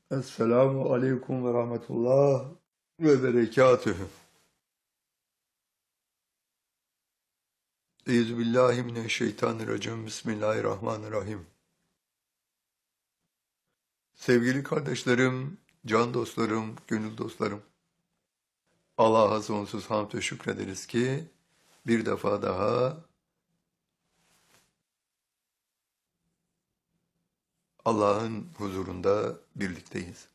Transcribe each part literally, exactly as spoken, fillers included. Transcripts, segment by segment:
Esselamu aleyküm ve rahmetullah ve berekatühü. Euzubillahimineşşeytanirracim. Bismillahirrahmanirrahim. Sevgili kardeşlerim, can dostlarım, gönül dostlarım. Allah'a sonsuz hamd ve şükrederiz ki bir defa daha Allah'ın huzurunda birlikteyiz.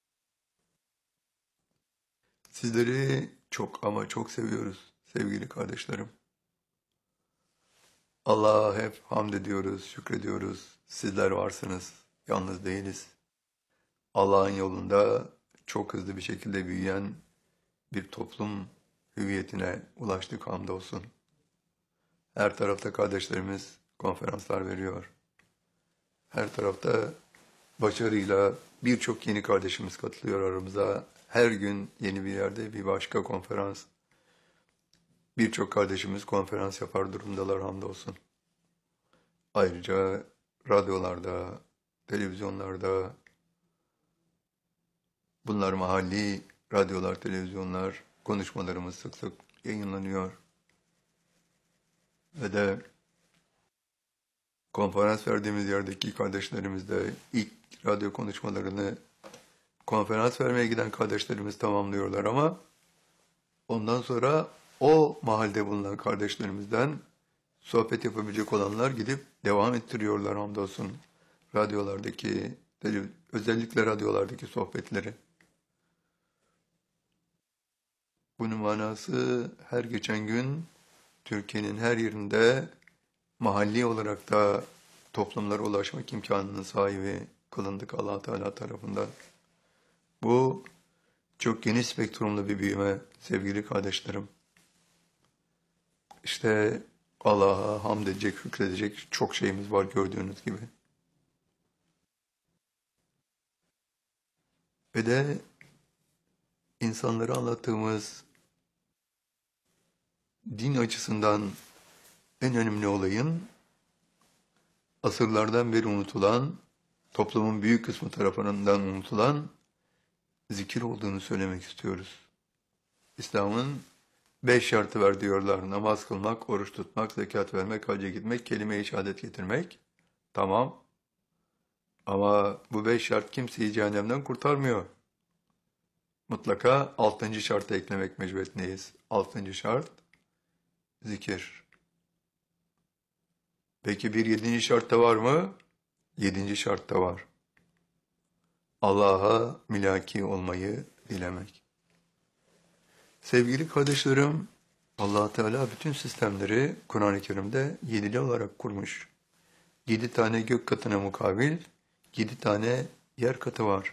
Sizleri çok ama çok seviyoruz sevgili kardeşlerim. Allah'a hep hamd ediyoruz, şükrediyoruz. Sizler varsınız, yalnız değiliz. Allah'ın yolunda çok hızlı bir şekilde büyüyen bir toplum hüviyetine ulaştık hamdolsun. Her tarafta kardeşlerimiz konferanslar veriyor. Her tarafta başarıyla birçok yeni kardeşimiz katılıyor aramıza. Her gün yeni bir yerde bir başka konferans. Birçok kardeşimiz konferans yapar durumdalar hamdolsun. Ayrıca radyolarda, televizyonlarda, bunlar mahalli radyolar, televizyonlar, konuşmalarımız sık sık yayınlanıyor. Ve de konferans verdiğimiz yerdeki kardeşlerimiz de ilk radyo konuşmalarını konferans vermeye giden kardeşlerimiz tamamlıyorlar ama ondan sonra o mahallede bulunan kardeşlerimizden sohbet yapabilecek olanlar gidip devam ettiriyorlar hamdolsun radyolardaki, özellikle radyolardaki sohbetleri. Bunun manası her geçen gün Türkiye'nin her yerinde mahalli olarak da toplumlara ulaşmak imkanının sahibi kılındık Allah Teala tarafından. Bu çok geniş spektrumlu bir büyüme sevgili kardeşlerim. İşte Allah'a hamd edecek, şükredecek çok şeyimiz var gördüğünüz gibi. Ve de insanlara anlattığımız din açısından en önemli olayın asırlardan beri unutulan, toplumun büyük kısmı tarafından unutulan zikir olduğunu söylemek istiyoruz. İslam'ın beş şartı var diyorlar. Namaz kılmak, oruç tutmak, zekat vermek, hacca gitmek, kelime-i şehadet getirmek. Tamam. Ama bu beş şart kimseyi cehennemden kurtarmıyor. Mutlaka altıncı şartı eklemek mecburiyetindeyiz. Altıncı şart, zikir. Peki bir yedinci şartta var mı? Yedinci şartta var. Allah'a milaki olmayı dilemek. Sevgili kardeşlerim, Allah Teala bütün sistemleri Kur'an-ı Kerim'de yedili olarak kurmuş. Yedi tane gök katına mukabil, yedi tane yer katı var.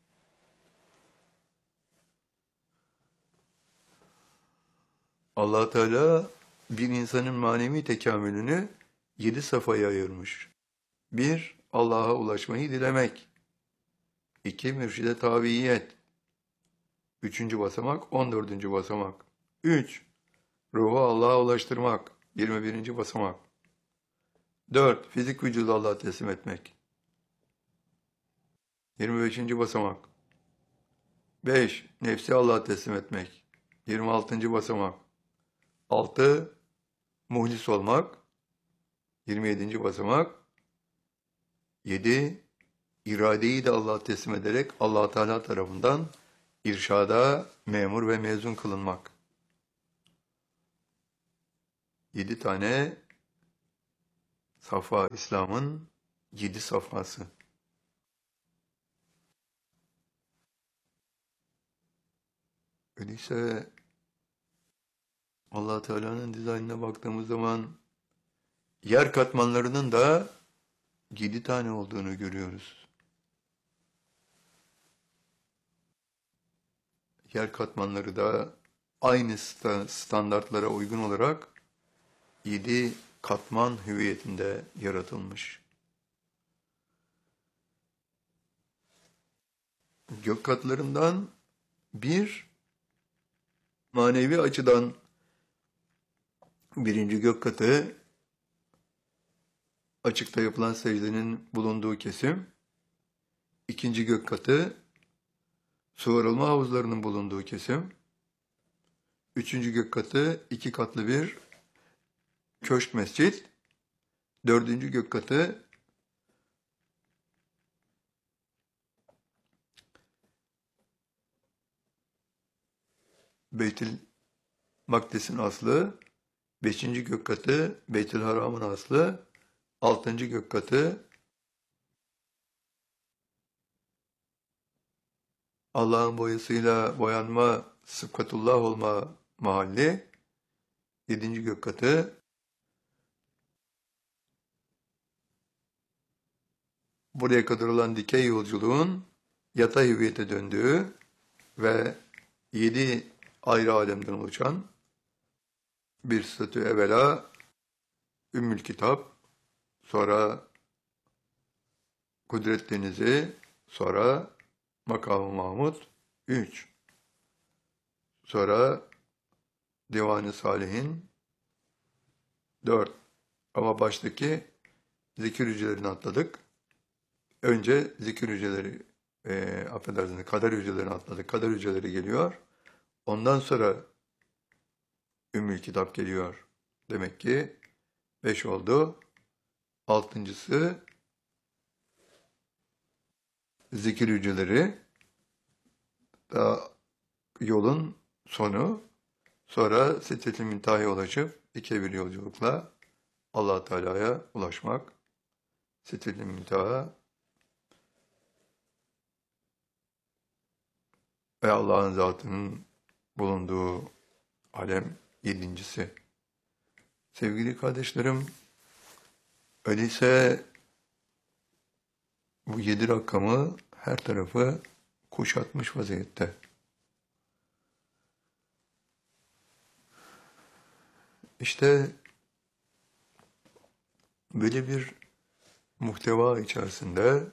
Allah Teala bir insanın manevi tekamülünü yedi safhaya ayırmış. Bir, Allah'a ulaşmayı dilemek. İki, mürşide tabiyet. Üçüncü basamak, on dördüncü basamak. Üç, ruhu Allah'a ulaştırmak. Yirmi birinci basamak. Dört, fizik vücudu Allah'a teslim etmek. Yirmi beşinci basamak. Beş, nefsi Allah'a teslim etmek. Yirmi altıncı basamak. Altı, muhlis olmak. Yirmi yedinci basamak. Yedi, iradeyi de Allah'a teslim ederek Allah Teala tarafından irşada memur ve mezun kılınmak. Yedi tane safha, İslam'ın yedi safhası. Öyleyse Allah Teala'nın dizaynına baktığımız zaman yer katmanlarının da yedi tane olduğunu görüyoruz. Yer katmanları da aynı standartlara uygun olarak yedi katman hüviyetinde yaratılmış. Gök katlarından bir, manevi açıdan birinci gök katı, açıkta yapılan secdenin bulunduğu kesim. İkinci gök katı, Su arılma havuzlarının bulunduğu kesim. Üçüncü gök katı iki katlı bir köşk mescit. Dördüncü gök katı Beytül Makdis'in aslı. Beşinci gök katı Beytül Haram'ın aslı. Altıncı gök katı Allah'ın boyasıyla boyanma, sıfkatullah olma mahalli. Yedinci gök katı buraya kadar olan dikey yolculuğun yatay hüviyete döndüğü ve yedi ayrı alemden oluşan bir statü. Evvela Ümmül Kitap, sonra Kudret Denizi, sonra Makam-ı Mahmud, üç. Sonra Divan-ı Salihin, dört. Ama baştaki zikir hücrelerini atladık. Önce zikir hücreleri, e, affedersiniz, kader hücrelerini atladık. Kader hücreleri geliyor. Ondan sonra Ümmül Kitap geliyor. Demek ki beş oldu. Altıncısı zikir hücreleri, daha yolun sonu. Sonra Sidret-i Münteha'ya ulaşıp dikey bir yolculukla Allah Teala'ya ulaşmak. Sidret-i Münteha ve Allah'ın zatının bulunduğu alem yedincisi. Sevgili kardeşlerim, öyleyse bu yedi rakamı her tarafı kuşatmış vaziyette. İşte böyle bir muhteva içerisinde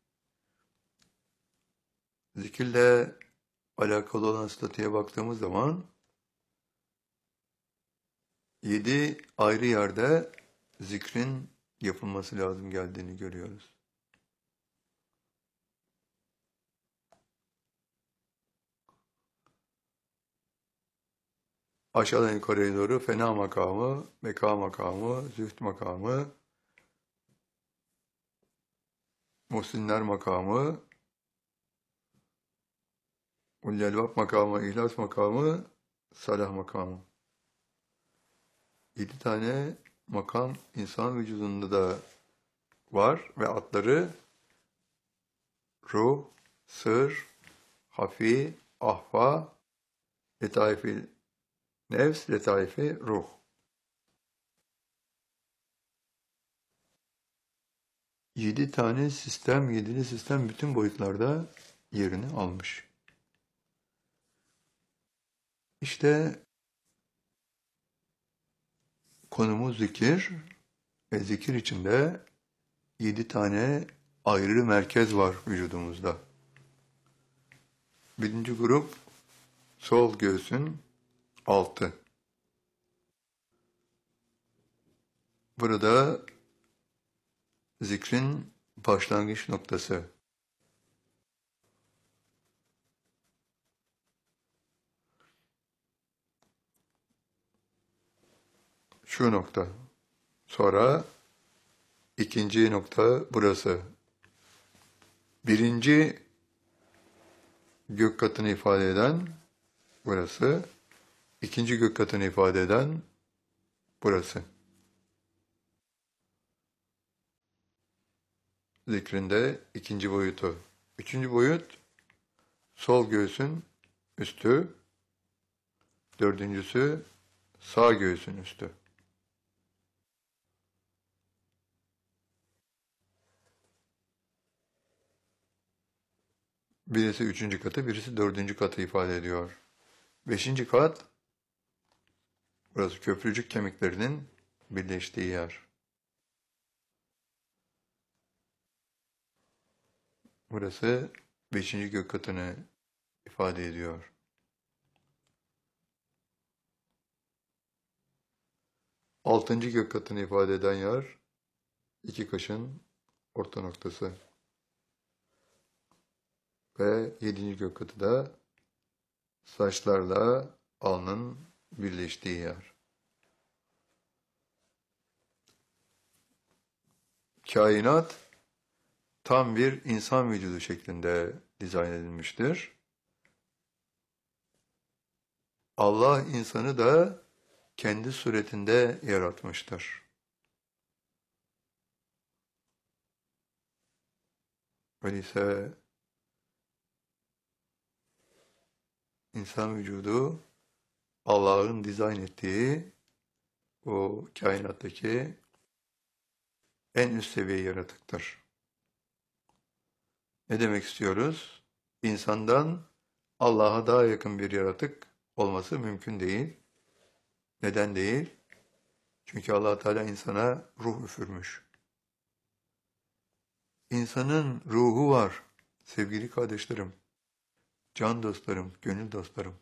zikirle alakalı olan statüye baktığımız zaman yedi ayrı yerde zikrin yapılması lazım geldiğini görüyoruz. Aşağıdan yukarıya doğru fena makamı, beka makamı, zühd makamı, muhsinler makamı, ullelvap makamı, ihlas makamı, salah makamı. Yedi tane makam insan vücudunda da var ve adları ruh, sır, hafi, ahva, letaifi nefs, letaifi ruh. Yedi tane sistem, yedili sistem bütün boyutlarda yerini almış. İşte konumuz zikir ve zikir içinde yedi tane ayrı merkez var vücudumuzda. Birinci grup sol göğsün altı. Burada zikrin başlangıç noktası. Şu nokta. Sonra ikinci nokta burası. Birinci gök katını ifade eden burası. İkinci gök katını ifade eden burası. Zikrinde ikinci boyutu. Üçüncü boyut sol göğsün üstü. Dördüncüsü sağ göğsün üstü. Birisi üçüncü katı, birisi dördüncü katı ifade ediyor. Beşinci kat, burası köprücük kemiklerinin birleştiği yer. Burası beşinci gök katını ifade ediyor. Altıncı gök katını ifade eden yer, iki kaşın orta noktası. ve yedinci gök katı da saçlarla alnın birleştiği yer. Kainat tam bir insan vücudu şeklinde dizayn edilmiştir. Allah insanı da kendi suretinde yaratmıştır. Öyleyse insan vücudu Allah'ın dizayn ettiği o kainattaki en üst seviye yaratıktır. Ne demek istiyoruz? İnsandan Allah'a daha yakın bir yaratık olması mümkün değil. Neden değil? Çünkü Allah Teala insana ruh üfürmüş. İnsanın ruhu var sevgili kardeşlerim, can dostlarım, gönül dostlarım.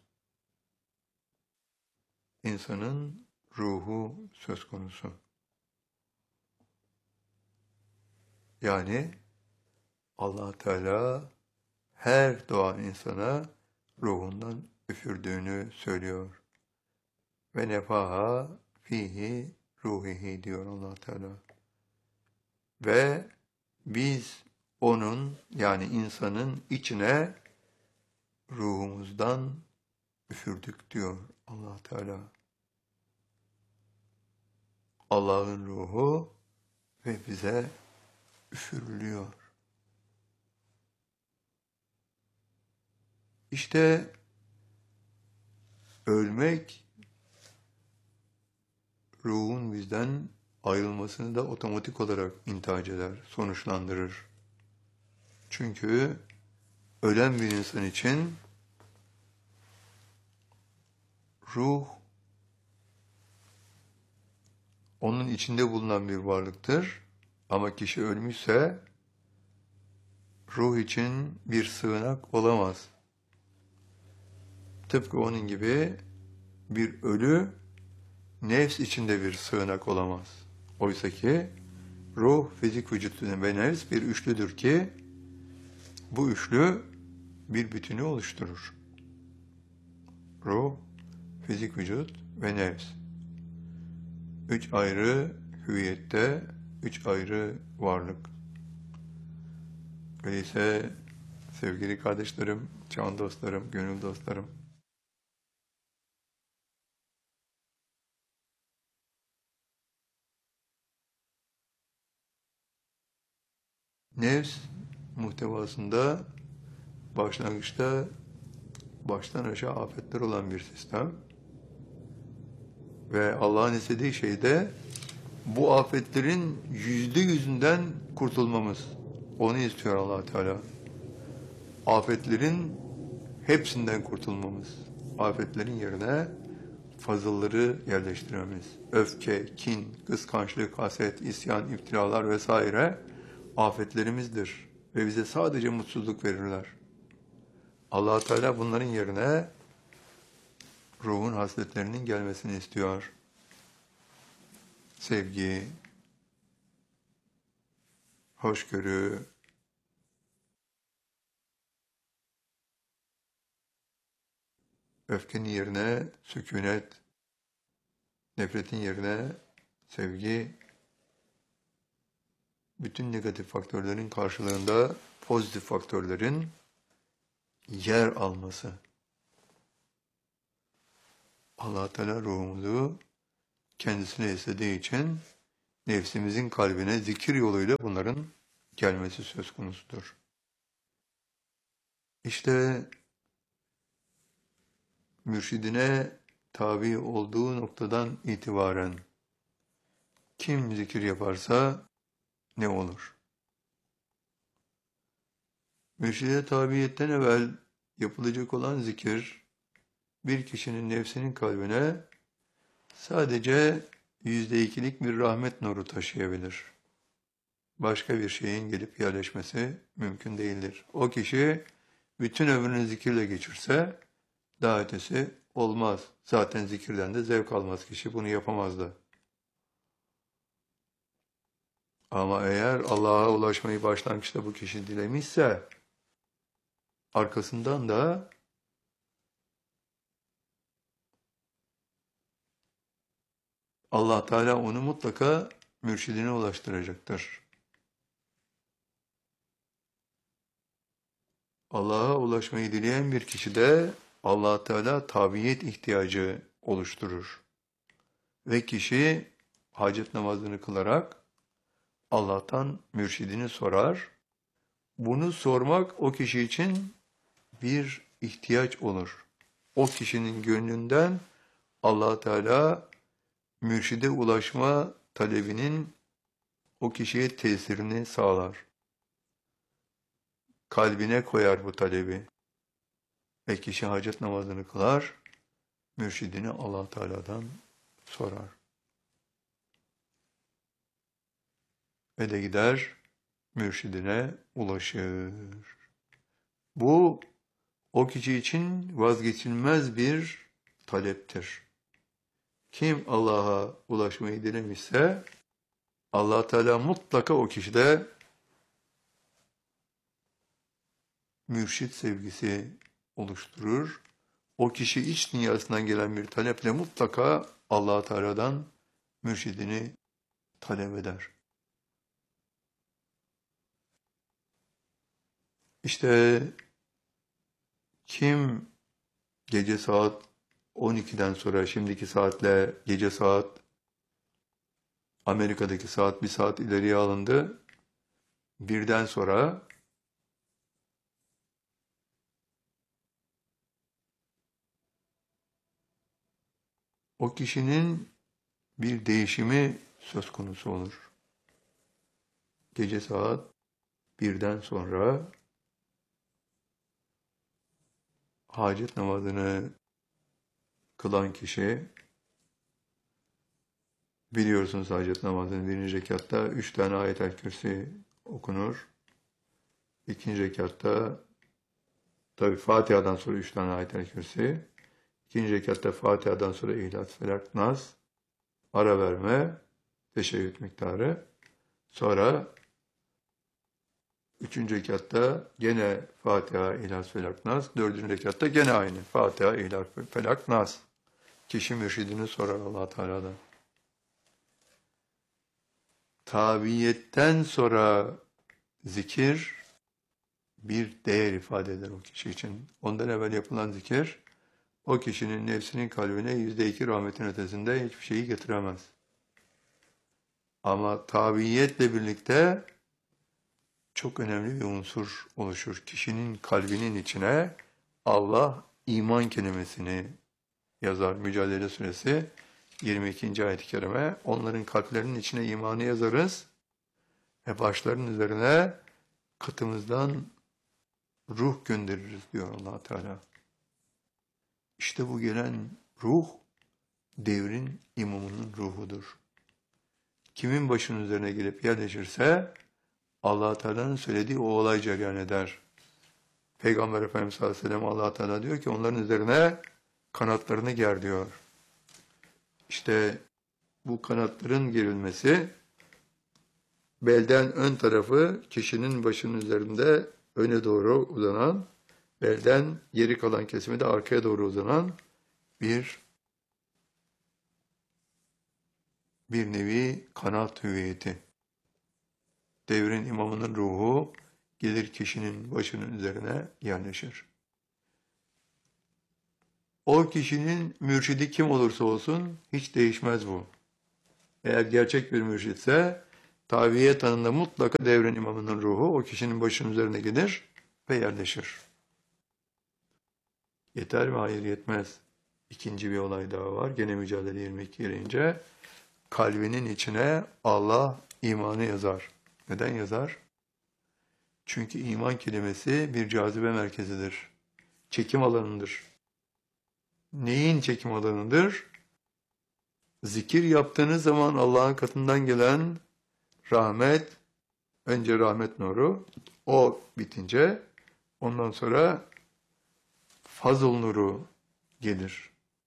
İnsanın ruhu söz konusu. Yani Allah Teala her doğan insana ruhundan üfürdüğünü söylüyor. Ve nefaha fihi ruhihi diyor Allah Teala. Ve biz onun yani insanın içine ruhumuzdan üfürdük diyor Allah Teala. Allah'ın ruhu ve bize üfürülüyor. İşte ölmek ruhun bizden ayrılmasını da otomatik olarak intihac eder, sonuçlandırır. Çünkü ölen bir insan için ruh onun içinde bulunan bir varlıktır. Ama kişi ölmüşse ruh için bir sığınak olamaz. Tıpkı onun gibi bir ölü nefs içinde bir sığınak olamaz. Oysa ki ruh, fizik vücut ve nefs bir üçlüdür ki bu üçlü bir bütünü oluşturur. Ruh, fizik vücut ve nefs. Üç ayrı hüviyette, üç ayrı varlık. Öyleyse sevgili kardeşlerim, can dostlarım, gönül dostlarım, nefs muhtevasında başlangıçta baştan aşağı afetler olan bir sistem ve Allah'ın istediği şey de bu afetlerin yüzde yüzünden kurtulmamız. Onu istiyor Allah Teala. Afetlerin hepsinden kurtulmamız. Afetlerin yerine fazılları yerleştirmemiz. Öfke, kin, kıskançlık, haset, isyan, iftiralar vesaire afetlerimizdir ve bize sadece mutsuzluk verirler. Allah Teala bunların yerine ruhun hasletlerinin gelmesini istiyor. Sevgi, hoşgörü, öfkenin yerine sükunet, nefretin yerine sevgi, bütün negatif faktörlerin karşılığında pozitif faktörlerin yer alması. Allah Teala ruhumuzu kendisine istediği için nefsimizin kalbine zikir yoluyla bunların gelmesi söz konusudur. İşte mürşidine tabi olduğu noktadan itibaren kim zikir yaparsa ne olur? Mürşide tabiyetten evvel yapılacak olan zikir, bir kişinin nefsinin kalbine sadece yüzde ikilik bir rahmet nuru taşıyabilir. Başka bir şeyin gelip yerleşmesi mümkün değildir. O kişi bütün ömrünü zikirle geçirse daha ötesi olmaz. Zaten zikirden de zevk almaz kişi. Bunu yapamaz da. Ama eğer Allah'a ulaşmayı başlangıçta bu kişi dilemişse arkasından da Allah Teala onu mutlaka mürşidine ulaştıracaktır. Allah'a ulaşmayı dileyen bir kişi de Allah Teala tabiyet ihtiyacı oluşturur. Ve kişi hacet namazını kılarak Allah'tan mürşidini sorar. Bunu sormak o kişi için bir ihtiyaç olur. O kişinin gönlünden Allah Teala mürşide ulaşma talebinin o kişiye tesirini sağlar. Kalbine koyar bu talebi. Ve kişi hacet namazını kılar, mürşidini Allah Teala'dan sorar. Ve de gider, mürşidine ulaşır. Bu, o kişi için vazgeçilmez bir taleptir. Kim Allah'a ulaşmayı dilemişse, Allah Teala mutlaka o kişide mürşit sevgisi oluşturur. O kişi iç dünyasından gelen bir taleple mutlaka Allah Teala'dan mürşidini talep eder. İşte kim gece saat on ikiden sonra, şimdiki saatle gece saat, Amerika'daki saat bir saat ileriye alındı. Birden sonra o kişinin bir değişimi söz konusu olur. Gece saat birden sonra hacet namazını kılan kişi, biliyorsunuz hacet namazının birinci rekatta üç tane ayet-el kürsi okunur. İkinci rekatta tabi Fatiha'dan sonra üç tane ayet-el kürsi. İkinci rekatta Fatiha'dan sonra İhlas, Felak, Nas, ara verme, teşebbüt miktarı. Sonra üçüncü rekatta gene Fatiha, İhlas, Felak, Nas. Dördüncü rekatta gene aynı. Fatiha, İhlas, Felak, Nas. Kişi mürşidini sorar Allah Teala'dan. Tabiyetten sonra zikir bir değer ifade eder o kişi için. Ondan evvel yapılan zikir, o kişinin nefsinin kalbine yüzde iki rahmetin ötesinde hiçbir şeyi getiremez. Ama tabiyetle birlikte çok önemli bir unsur oluşur. Kişinin kalbinin içine Allah iman kelimesini yazar. Mücadele Suresi yirmi ikinci ayet-i kerime. Onların kalplerinin içine imanı yazarız ve başlarının üzerine katımızdan ruh göndeririz diyor Allah Teala. İşte bu gelen ruh devrin imamının ruhudur. Kimin başının üzerine gelip yerleşirse Allah Teala'nın söylediği o olay cereyan eder. Peygamber Efendimiz sallallahu aleyhi ve sellem Allah Teala diyor ki onların üzerine kanatlarını ger diyor. İşte bu kanatların gerilmesi belden ön tarafı kişinin başının üzerinde öne doğru uzanan, belden geri kalan kesimi de arkaya doğru uzanan bir bir nevi kanat hüviyeti. Devrin imamının ruhu gelir kişinin başının üzerine yerleşir. O kişinin mürşidi kim olursa olsun hiç değişmez bu. Eğer gerçek bir mürşitse tabiyet anında mutlaka devrin imamının ruhu o kişinin başının üzerine gelir ve yerleşir. Yeter mi? Hayır, yetmez. İkinci bir olay daha var. Gene Mücadele yirmi iki girince kalbinin içine Allah imanı yazar. Neden yazar? Çünkü iman kelimesi bir cazibe merkezidir. Çekim alanıdır. Neyin çekim alanıdır? Zikir yaptığınız zaman Allah'ın katından gelen rahmet, önce rahmet nuru, o bitince ondan sonra fazl nuru gelir.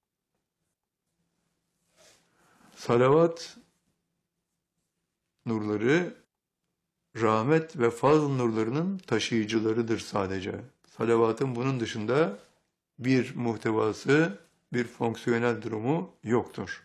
Salavat nurları rahmet ve fazl nurlarının taşıyıcılarıdır sadece. Salavatın bunun dışında bir muhtevası, bir fonksiyonel durumu yoktur.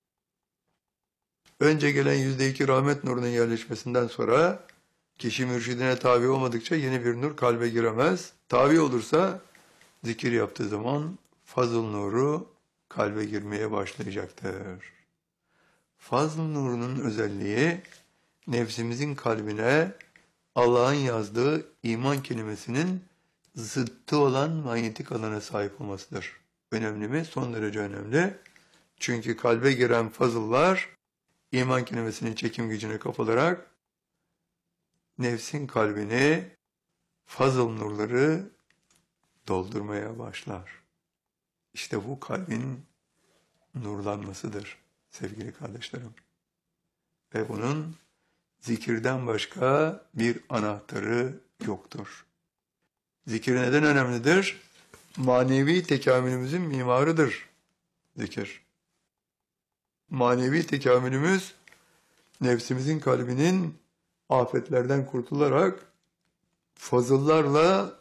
Önce gelen yüzde iki rahmet nurunun yerleşmesinden sonra kişi mürşidine tabi olmadıkça yeni bir nur kalbe giremez. Tabi olursa zikir yaptığı zaman fazıl nuru kalbe girmeye başlayacaktır. Fazıl nurunun özelliği nefsimizin kalbine Allah'ın yazdığı iman kelimesinin zıttı olan manyetik alana sahip olmasıdır. Önemli mi? Son derece önemli. Çünkü kalbe giren fazıllar iman kelimesinin çekim gücüne kapılarak nefsin kalbini fazıl nurları doldurmaya başlar. İşte bu kalbin nurlanmasıdır sevgili kardeşlerim. Ve bunun zikirden başka bir anahtarı yoktur. Zikir neden önemlidir? Manevi tekamülümüzün mimarıdır zikir. Manevi tekamülümüz nefsimizin kalbinin afetlerden kurtularak fazıllarla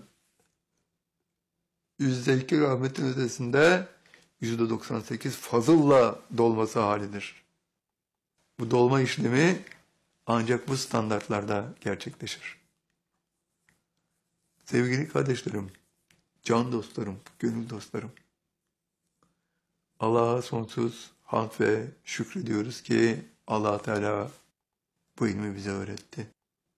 yüzde iki rahmetin ötesinde yüzde doksan sekiz fazılla dolması halidir. Bu dolma işlemi ancak bu standartlarda gerçekleşir. Sevgili kardeşlerim, can dostlarım, gönül dostlarım, Allah'a sonsuz hamd ve şükrediyoruz ki Allah Teala bu ilmi bize öğretti.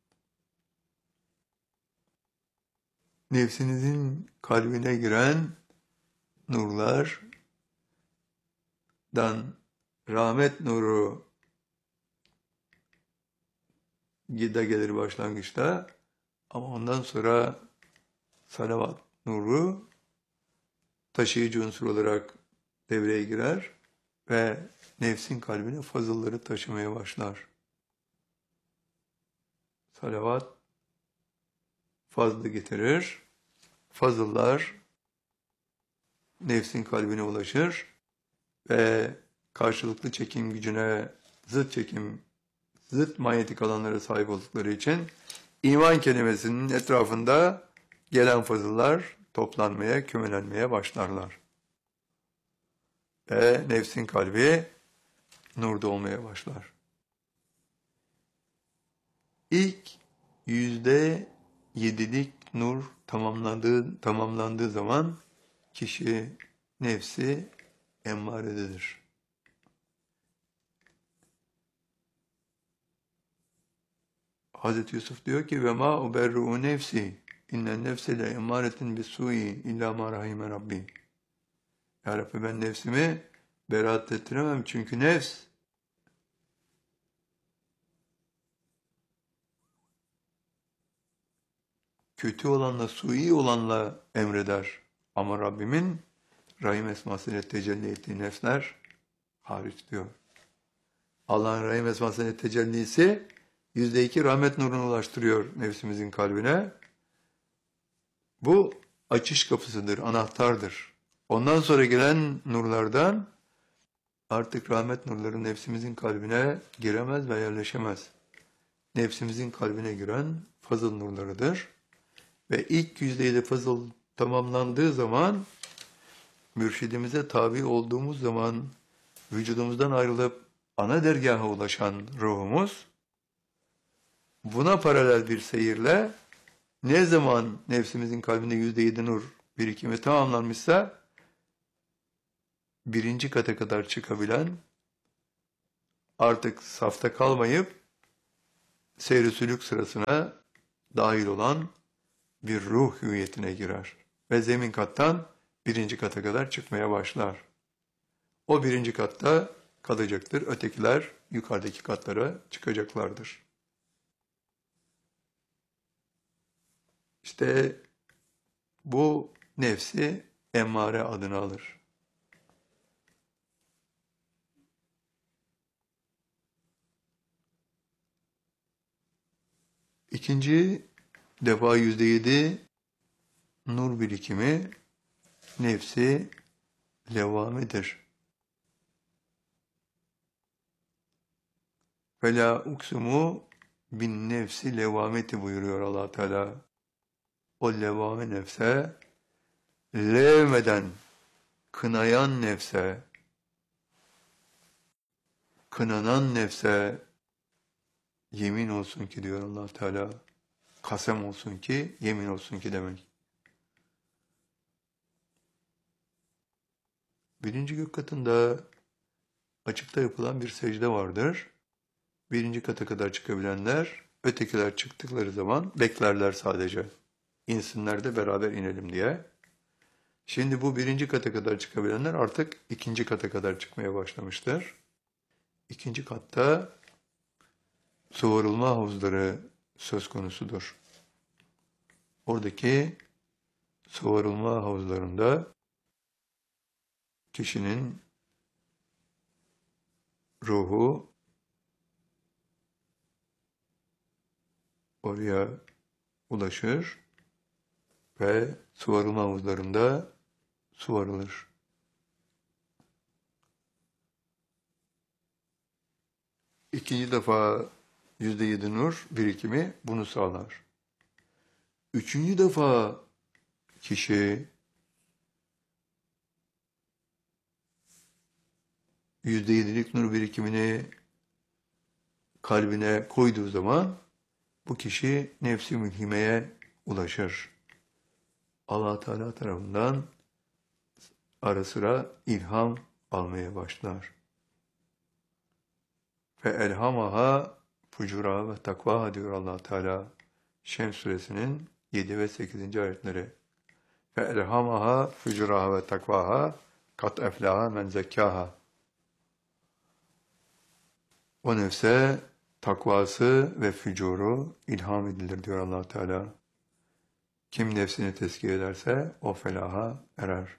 Nefsinizin kalbine giren nurlardan rahmet nuru gide gelir başlangıçta ama ondan sonra salavat nuru taşıyıcı unsur olarak devreye girer ve nefsin kalbine fazılları taşımaya başlar. Salavat fazlı getirir, fazıllar nefsin kalbine ulaşır ve karşılıklı çekim gücüne zıt çekim, zıt manyetik alanlara sahip oldukları için iman kelimesinin etrafında gelen fazıllar toplanmaya, kümelenmeye başlarlar. Ve nefsin kalbi nur dolmaya başlar. İlk yüzde yedilik nur tamamlandığı, tamamlandığı zaman kişi nefsi emmarededir. Hazreti Yusuf diyor ki ve ma uberru nefsi innen nefse le emaretin bis-sui illa ma rahime rabbi. Ya Rabbi ben nefsimi beraat ettiremem çünkü nefs kötü olanla, sui olanla emreder. Ama Rabbimin Rahim esmasıyla tecelli ettiği nefsler hariç diyor. Allah'ın Rahim esmasıyla tecellisi yüzde iki rahmet nurunu ulaştırıyor nefsimizin kalbine. Bu açış kapısıdır, anahtardır. Ondan sonra gelen nurlardan artık rahmet nurları nefsimizin kalbine giremez ve yerleşemez. Nefsimizin kalbine giren fazıl nurlarıdır. Ve ilk yüzdeyle fazıl tamamlandığı zaman, mürşidimize tabi olduğumuz zaman, vücudumuzdan ayrılıp ana dergaha ulaşan ruhumuz, buna paralel bir seyirle, ne zaman nefsimizin kalbinde yüzde yedi nur birikimi tamamlanmışsa, birinci kata kadar çıkabilen, artık safta kalmayıp, seyr-i sülük sırasına dahil olan bir ruh hüviyetine girer. Ve zemin kattan birinci kata kadar çıkmaya başlar. O birinci katta kalacaktır. Ötekiler yukarıdaki katlara çıkacaklardır. İşte bu nefsi emmare adını alır. İkinci defa yüzde yedi nur birikimi nefsi levamidir. Ve la uksumu bin nefsi levameti buyuruyor Allah Teala. o levame nefse, levmeden kınayan nefse, kınanan nefse yemin olsun ki diyor Allah Teala, kasem olsun ki, yemin olsun ki demek. Birinci gök katında açıkta yapılan bir secde vardır. Birinci kata kadar çıkabilenler, ötekiler çıktıkları zaman beklerler sadece. İnsinler de beraber inelim diye. Şimdi bu birinci kata kadar çıkabilenler artık ikinci kata kadar çıkmaya başlamıştır. İkinci katta soğurulma havuzları söz konusudur. Oradaki soğurulma havuzlarında kişinin ruhu oraya ulaşır ve soğurulma havuzlarında su varılır. İkinci defa yüzde yedi nur birikimi bunu sağlar. Üçüncü defa kişi yüzde yedilik nur birikimini kalbine koyduğu zaman bu kişi nefsi mülhimeye ulaşır. Allah Teala tarafından ara sıra ilham almaya başlar. Ve elhamaha fucura ve takvaha diyor Allah Teala Şems suresinin yedi ve sekizinci ayetleri. Ve elhamaha fucuraha ve takvaha kat eflaha men zekkaha. O nefse takvası ve fücuru ilham edilir diyor Allah Teala. Kim nefsini tezkiye ederse o felaha erer.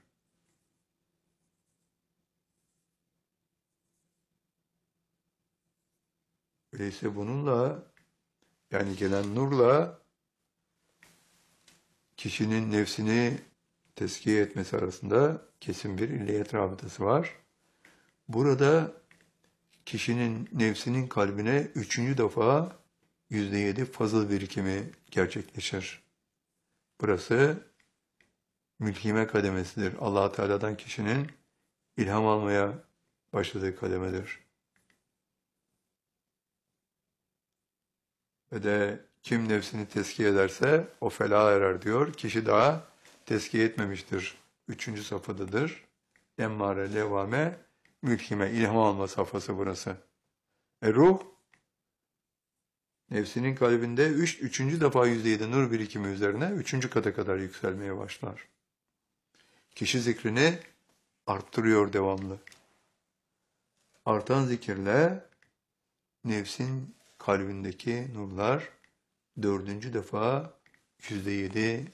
Öyleyse bununla, yani gelen nurla kişinin nefsini tezkiye etmesi arasında kesin bir illiyet rabıtası var. Burada kişinin nefsinin kalbine üçüncü defa yüzde yedi fazıl birikimi gerçekleşir. Burası mülhime kademesidir. Allah Teala'dan kişinin ilham almaya başladığı kademedir. Ve de kim nefsini tezkiye ederse o felaha erer diyor. Kişi daha tezkiye etmemiştir. Üçüncü safhadadır. Emmare, levame, mülhime, ilham alma safhası burası. E ruh, nefsinin kalbinde üç, üçüncü defa yüzde yedi nur birikimi üzerine üçüncü kata kadar yükselmeye başlar. Kişi zikrini arttırıyor devamlı. Artan zikirle nefsin kalbindeki nurlar dördüncü defa yüzde yedi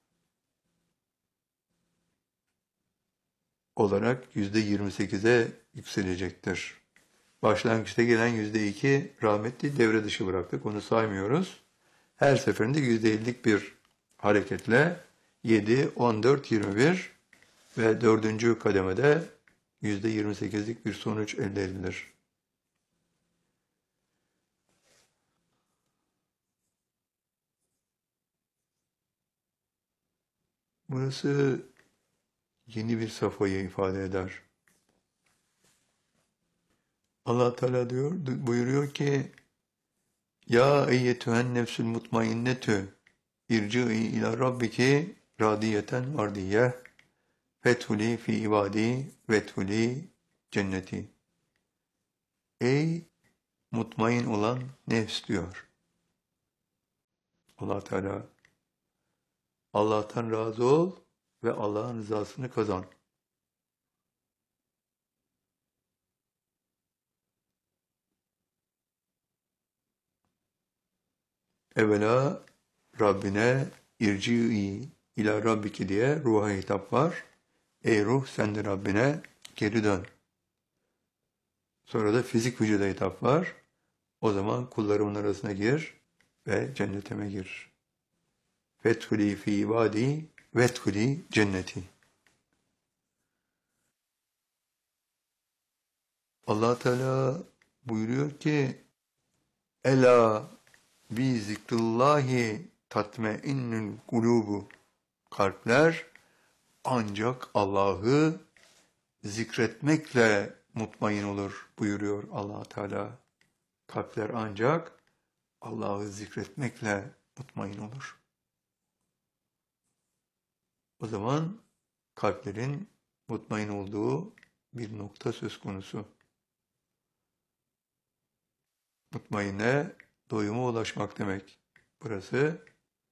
olarak yüzde yirmi sekize yükselecektir. Başlangıçta gelen yüzde iki rahmetli devre dışı bıraktık. Onu saymıyoruz. Her seferinde yüzde ellilik bir hareketle yedi, on dört, yirmi bir ve dördüncü kademede yüzde yirmi sekizlik bir sonuç elde edilir. Burası yeni bir safhayı ifade eder. Allah Teala diyor, buyuruyor ki ya eyyetühen nefsül mutmainnetü irci'i ila rabbiki radiyeten mardiyeh fethuli fi ibadi vethuli cenneti. Ey mutmain olan nefs diyor Allah Teala. Allah'tan razı ol ve Allah'ın rızasını kazan. Evvela Rabbine irci'i ila rabbiki diye ruha hitap var. Ey ruh sen de Rabbine geri dön. Sonra da fizik vücuda hitap var. O zaman kullarımın arasına gir ve cennetime gir. Fethuli fi ibadi vethuli cenneti. Allah Teala buyuruyor ki ela bi zikrullahi tatmeinnül kulubu. Kalpler ancak Allah'ı zikretmekle mutmain olur buyuruyor Allah Teala. Kalpler ancak Allah'ı zikretmekle mutmain olur. O zaman kalplerin mutmain olduğu bir nokta söz konusu. Mutmainne doyuma ulaşmak demek. Burası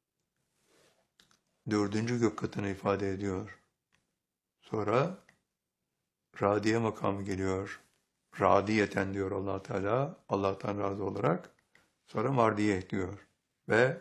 dördüncü gök katını ifade ediyor. Sonra radiye makamı geliyor. Radiyeten diyor Allah Teala, Allah'tan razı olarak. Sonra mardiye diyor. Ve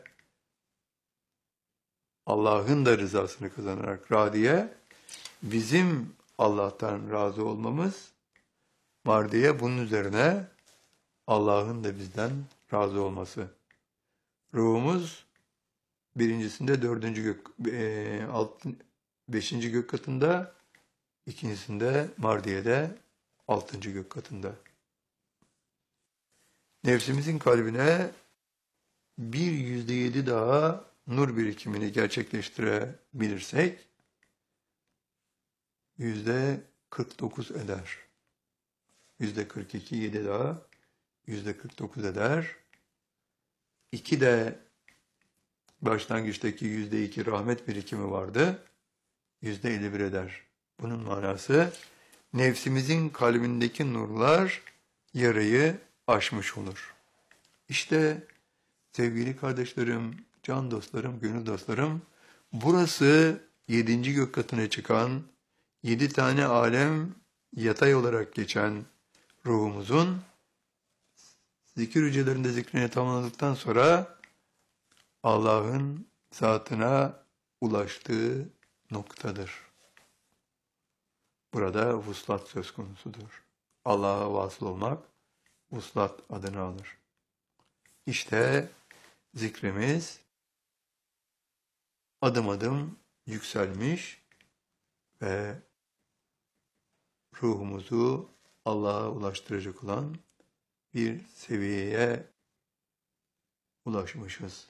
Allah'ın da rızasını kazanarak radiye, bizim Allah'tan razı olmamız, mardiye bunun üzerine Allah'ın da bizden razı olması. Ruhumuz birincisinde dördüncü gök, e, alt, beşinci gök katında, ikincisinde mardiyede altıncı gök katında. Nefsimizin kalbine bir yüzde yedi daha nur birikimini gerçekleştirebilirsek, yüzde kırk dokuz eder. Yüzde kırk iki, yedi daha, yüzde kırk dokuz eder. İki de başlangıçtaki yüzde iki rahmet birikimi vardı. Yüzde elli bir eder. Bunun manası, nefsimizin kalbindeki nurlar yarayı aşmış olur. İşte sevgili kardeşlerim, can dostlarım, gönül dostlarım, burası yedinci gök katına çıkan, yedi tane alem yatay olarak geçen ruhumuzun zikir hücrelerinde zikrini tamamladıktan sonra Allah'ın zatına ulaştığı noktadır. Burada vuslat söz konusudur. Allah'a vasıl olmak vuslat adını alır. İşte zikrimiz adım adım yükselmiş ve ruhumuzu Allah'a ulaştıracak olan bir seviyeye ulaşmışız.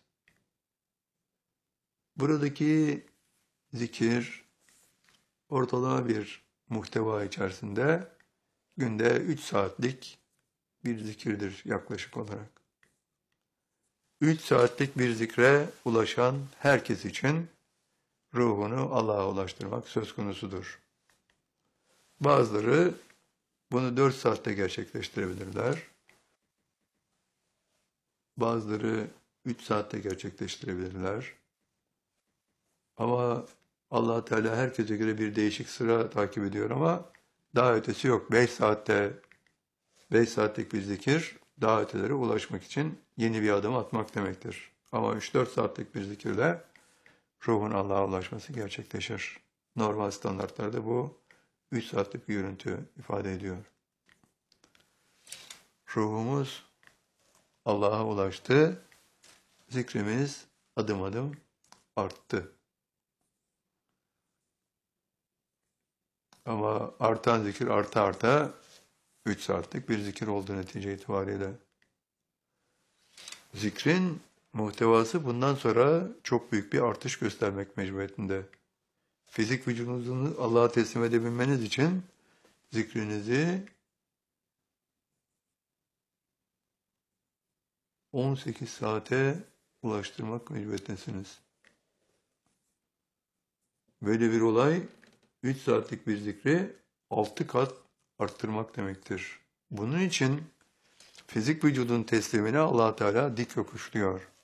Buradaki zikir ortalama bir muhteva içerisinde günde üç saatlik bir zikirdir yaklaşık olarak. üç saatlik bir zikre ulaşan herkes için ruhunu Allah'a ulaştırmak söz konusudur. Bazıları bunu dört saatte gerçekleştirebilirler. Bazıları üç saatte gerçekleştirebilirler. Ama Allah Teala herkese göre bir değişik sıra takip ediyor ama daha ötesi yok. beş saatte beş saatlik bir zikir daha ötelere ulaşmak için yeni bir adım atmak demektir. Ama üç dört saatlik bir zikirle ruhun Allah'a ulaşması gerçekleşir. Normal standartlarda bu üç saatlik bir görüntü ifade ediyor. Ruhumuz Allah'a ulaştı, zikrimiz adım adım arttı. Ama artan zikir arta arta üç saatlik bir zikir oldu netice itibariyle. Zikrin muhtevası bundan sonra çok büyük bir artış göstermek mecburiyetinde. Fizik vücudunuzu Allah'a teslim edebilmeniz için zikrinizi on sekiz saate ulaştırmak mecburiyetindesiniz. Böyle bir olay üç saatlik bir zikri altı kat arttırmak demektir. Bunun için fizik vücudun teslimini Allah Teala dik yokuşluyor.